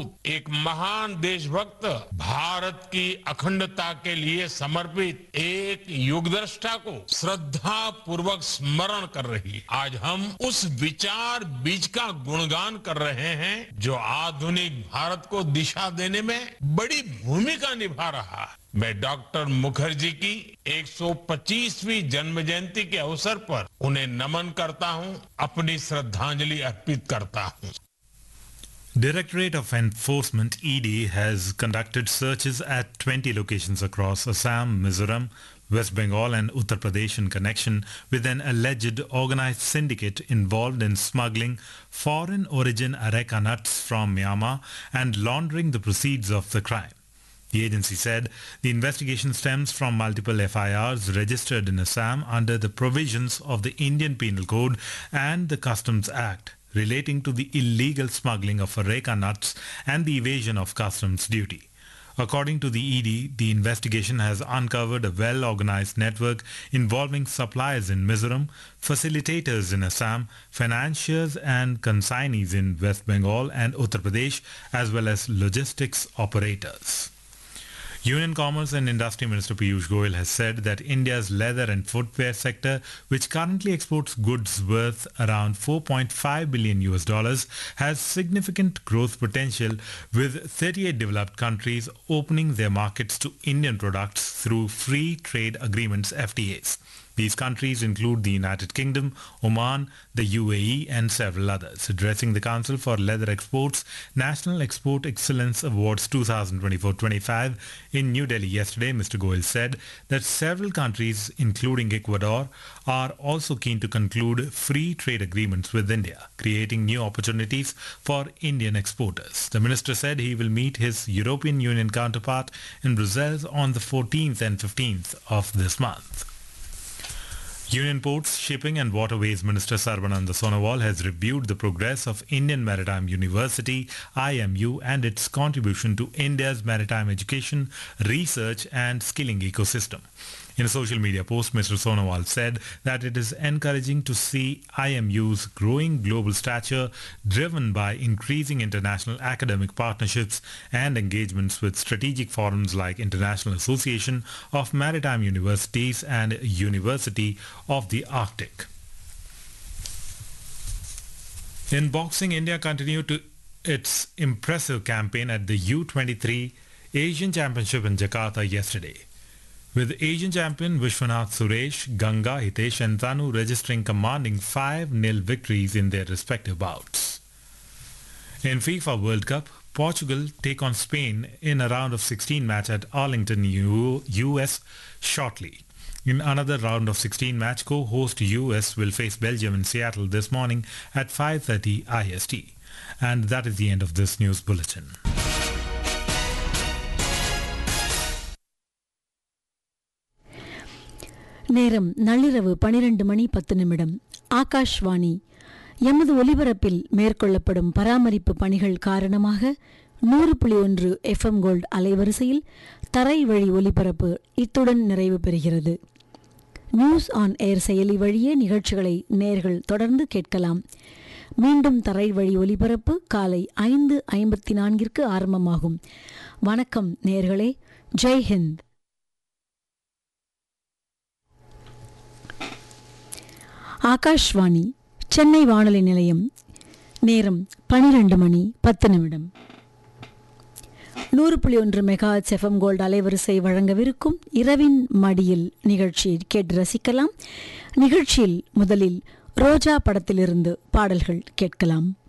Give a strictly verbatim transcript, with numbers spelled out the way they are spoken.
राजपूत एक महान देशभक्त भारत की अखंडता के लिए समर्पित एक युगदृष्टा को श्रद्धा पूर्वक स्मरण कर रही है। आज हम उस विचार बीज का गुणगान कर रहे हैं जो आधुनिक भारत को दिशा देने में बड़ी भूमिका निभा रहा है। मैं डॉक्टर मुखर्जी की एक सौ पच्चीसवीं जन्म जयंती के अवसर पर उन्हें नमन करता हूं, अपनी श्रद्धांजलि अर्पित करता हूं। Directorate of Enforcement E D has conducted searches at twenty locations across Assam, Mizoram, West Bengal and Uttar Pradesh in connection with an alleged organized syndicate involved in smuggling foreign origin areca nuts from Myanmar and laundering the proceeds of the crime. The agency said the investigation stems from multiple F I Rs registered in Assam under the provisions of the Indian Penal Code and the Customs Act relating to the illegal smuggling of areca nuts and the evasion of customs duty. According to the E D, the investigation has uncovered a well-organized network involving suppliers in Mizoram, facilitators in Assam, financiers and consignees in West Bengal and Uttar Pradesh, as well as logistics operators. Union Commerce and Industry Minister Piyush Goyal has said that India's leather and footwear sector, which currently exports goods worth around four point five billion U S dollars, has significant growth potential, with thirty-eight developed countries opening their markets to Indian products through free trade agreements F T As. These countries include the United Kingdom, Oman, the U A E and several others. Addressing the Council for Leather Exports National Export Excellence Awards twenty twenty-four twenty-five in New Delhi yesterday, Mister Goyal said that several countries, including Ecuador, are also keen to conclude free trade agreements with India, creating new opportunities for Indian exporters. The minister said he will meet his European Union counterpart in Brussels on the fourteenth and fifteenth of this month. Union Ports, Shipping and Waterways Minister Sarbananda Sonowal has reviewed the progress of Indian Maritime University, I M U, and its contribution to India's maritime education, research and skilling ecosystem. In a social media post, Mister Sonowal said that it is encouraging to see I M U's growing global stature driven by increasing international academic partnerships and engagements with strategic forums like International Association of Maritime Universities and University of the Arctic. In boxing, India continued to its impressive campaign at the U twenty-three Asian Championship in Jakarta yesterday, with Asian champion Vishwanath Suresh, Ganga, Hitesh and Tanu registering commanding five nil victories in their respective bouts. In FIFA World Cup, Portugal take on Spain in a round of sixteen match at Arlington, U S shortly. In another round of sixteen match, co-host U S will face Belgium in Seattle this morning at five thirty I S T. And that is the end of this news bulletin. நேரம் நள்ளிரவு பனிரெண்டு மணி பத்து நிமிடம். ஆகாஷ்வாணி. எமது ஒலிபரப்பில் மேற்கொள்ளப்படும் பராமரிப்பு பணிகள் காரணமாக நூறு புள்ளி ஒன்று எஃப்எம் கோல்ட் அலைவரிசையில் தரை வழி ஒலிபரப்பு இத்துடன் நிறைவு பெறுகிறது. நியூஸ் ஆன் ஏர் செயலி வழியே நிகழ்ச்சிகளை நேர்கள் தொடர்ந்து கேட்கலாம். மீண்டும் தரை வழி ஒலிபரப்பு காலை ஐந்து ஐம்பத்தி நான்கிற்கு ஆரம்பமாகும். வணக்கம் நேர்களே. ஜெய் ஹிந்த். ஆகாஷ்வாணி சென்னை வானொலி நிலையம். நேரம் பனிரெண்டு மணி பத்து நிமிடம். நூறு புள்ளி ஒன்று மெகா எஃப்எம் கோல்டு அலைவரிசை வழங்கவிருக்கும் இரவின் மடியில் நிகழ்ச்சியை கேட்டு ரசிக்கலாம். நிகழ்ச்சியில் முதலில் ரோஜா படத்திலிருந்து பாடல்கள் கேட்கலாம்.